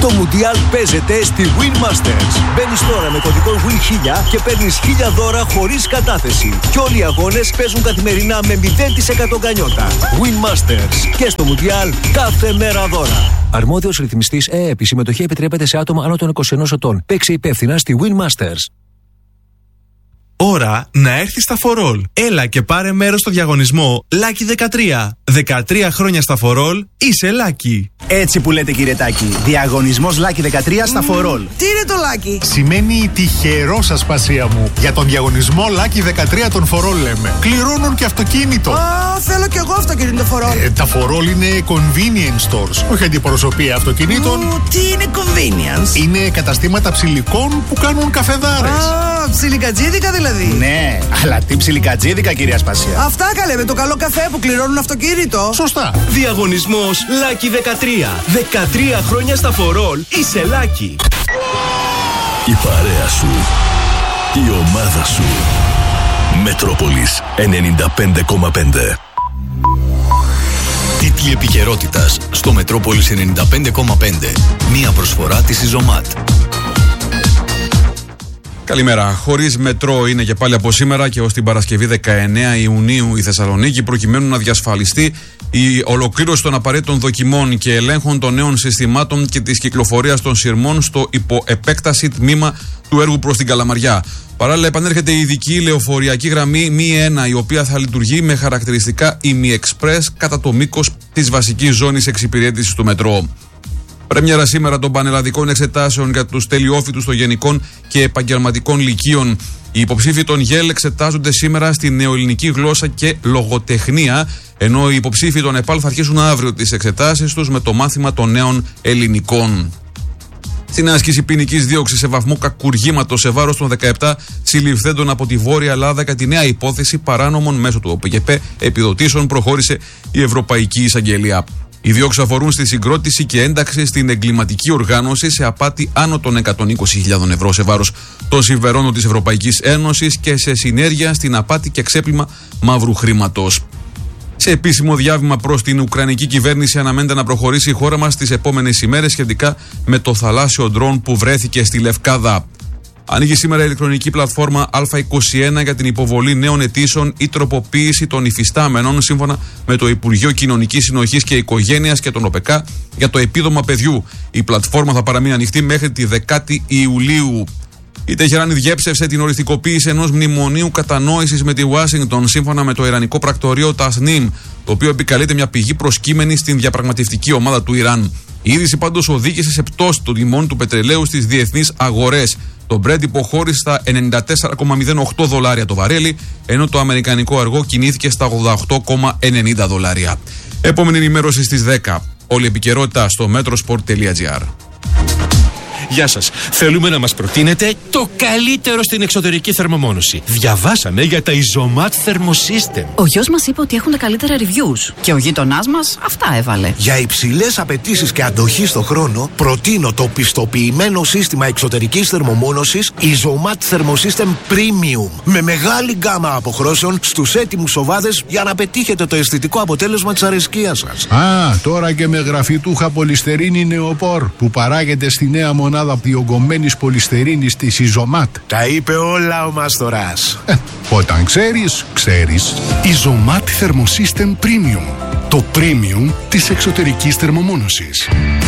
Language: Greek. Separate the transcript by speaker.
Speaker 1: Το Μουντιάλ παίζεται στη Win Masters. Μπαίνεις τώρα με κωδικό WIN1000 και παίρνεις 1000 δώρα χωρίς κατάθεση. Και όλοι οι αγώνες παίζουν καθημερινά με 0% γκανιότα. Win Masters. Και στο Μουντιάλ κάθε μέρα δώρα. Αρμόδιος ρυθμιστής ΕΕΠ. Η συμμετοχή επιτρέπεται σε άτομα άνω των 21 ετών. Παίξε υπεύθυνα στη Win Masters.
Speaker 2: Ώρα να έρθει στα For All. Έλα και πάρε μέρος στο διαγωνισμό Lucky 13. 13 χρόνια στα For All, είσαι Lucky.
Speaker 3: Έτσι που λέτε, κύριε Τάκη. Διαγωνισμός Lucky 13 στα For All.
Speaker 4: Τι είναι το Lucky?
Speaker 5: Σημαίνει τυχερό, Ασπασία μου. Για τον διαγωνισμό Lucky 13 των For All λέμε. Κληρώνουν και αυτοκίνητο.
Speaker 4: Θέλω κι εγώ αυτοκίνητο For All.
Speaker 5: Τα For All είναι convenience stores, όχι αντιπροσωπεία αυτοκινήτων.
Speaker 4: Τι είναι convenience?
Speaker 5: Είναι καταστήματα ψηλικών που κάνουν καφεδάρες.
Speaker 4: Ψιλικατζίδικα δηλαδή.
Speaker 3: Ναι, αλλά τι ψιλικατζίδικα, κυρία Ασπασία.
Speaker 4: Αυτά καλέ, με το καλό καφέ που κληρώνουν αυτοκίνητο.
Speaker 5: Σωστά.
Speaker 6: Διαγωνισμός Lucky 13. 13 χρόνια στα For All, είσαι Lucky.
Speaker 1: Η παρέα σου. Η ομάδα σου. Μετρόπολης 95,5. Τίτλοι επικαιρότητας στο Μετρόπολης 95,5. Μία προσφορά της Ιζωμάτ.
Speaker 7: Καλημέρα. Χωρίς μετρό είναι και πάλι από σήμερα και ως την Παρασκευή 19 Ιουνίου η Θεσσαλονίκη, προκειμένου να διασφαλιστεί η ολοκλήρωση των απαραίτητων δοκιμών και ελέγχων των νέων συστημάτων και της κυκλοφορίας των σειρμών στο υποεπέκταση τμήμα του έργου προς την Καλαμαριά. Παράλληλα, επανέρχεται η ειδική λεωφορειακή γραμμή Mi 1, η οποία θα λειτουργεί με χαρακτηριστικά ημιεξπρές κατά το μήκος της βασικής ζώνης εξυπηρέτησης του μετρό. Πρέμιερα σήμερα των πανελλαδικών εξετάσεων για τους τελειόφοιτους των γενικών και επαγγελματικών λυκείων. Οι υποψήφοι των ΓΕΛ εξετάζονται σήμερα στη νεοελληνική γλώσσα και λογοτεχνία, ενώ οι υποψήφοι των ΕΠΑΛ θα αρχίσουν αύριο τις εξετάσεις τους με το μάθημα των νέων ελληνικών. Στην άσκηση ποινικής δίωξης σε βαθμό κακουργήματος σε βάρος των 17 συλληφθέντων από τη Βόρεια Ελλάδα για τη νέα υπόθεση παράνομων μέσω του ΟΠΓΠ επιδοτήσεων προχώρησε η Ευρωπαϊκή Εισαγγελία. Οι διώξεις αφορούν στη συγκρότηση και ένταξη στην εγκληματική οργάνωση σε απάτη άνω των 120.000 ευρώ σε βάρος των συμφερόντων της Ευρωπαϊκής Ένωσης και σε συνέργεια στην απάτη και ξέπλυμα μαύρου χρήματος. Σε επίσημο διάβημα προς την Ουκρανική κυβέρνηση, αναμένεται να προχωρήσει η χώρα μας τις επόμενες ημέρες σχετικά με το θαλάσσιο ντρόν που βρέθηκε στη Λευκάδα. Ανοίγει σήμερα η ηλεκτρονική πλατφόρμα Α21 για την υποβολή νέων αιτήσεων ή τροποποίηση των υφιστάμενων, σύμφωνα με το Υπουργείο Κοινωνικής Συνοχής και Οικογένειας και τον ΟΠΕΚΑ, για το επίδομα παιδιού. Η πλατφόρμα θα παραμείνει ανοιχτή μέχρι τη 10η Ιουλίου. Η Τεχεράνη διέψευσε την οριστικοποίηση ενός μνημονίου κατανόησης με τη Ουάσιγκτον, σύμφωνα με το ιρανικό πρακτορείο Τασνίμ, το οποίο επικαλείται μια πηγή προσκύμενη στην διαπραγματευτική ομάδα του Ιράν. Η είδηση πάντως οδήγησε σε πτώση των τιμών του πετρελαίου στις διεθνείς αγορές. Το Brent υποχώρησε στα $94,08 το βαρέλι, ενώ το αμερικανικό αργό κινήθηκε στα $88,90. Επόμενη ενημέρωση στις 10. Όλη η επικαιρότητα στο metrosport.gr.
Speaker 6: Γεια σας. Θέλουμε να μας προτείνετε το καλύτερο στην εξωτερική θερμομόνωση. Διαβάσαμε για τα Isomat Thermosystem.
Speaker 8: Ο γιος μας είπε ότι έχουν τα καλύτερα reviews και ο γείτονάς μας αυτά έβαλε.
Speaker 9: Για υψηλές απαιτήσεις και αντοχή στο χρόνο, προτείνω το πιστοποιημένο σύστημα εξωτερικής θερμομόνωσης Isomat Thermosystem Premium, με μεγάλη γκάμα αποχρώσεων στους έτοιμους σοβάδες για να πετύχετε το αισθητικό αποτέλεσμα της αρεσκίας σας.
Speaker 5: Τώρα και με γραφιτούχα πολυστερίνη νεοπόρ που παράγεται στη νέα μονάδα διογκωμένης πολυστερίνης της Ιζωμάτ.
Speaker 9: Τα είπε όλα ο Μαστοράς.
Speaker 5: Όταν ξέρεις, ξέρεις.
Speaker 10: Isomat Thermosystem Premium. Το premium της εξωτερικής θερμομόνωσης.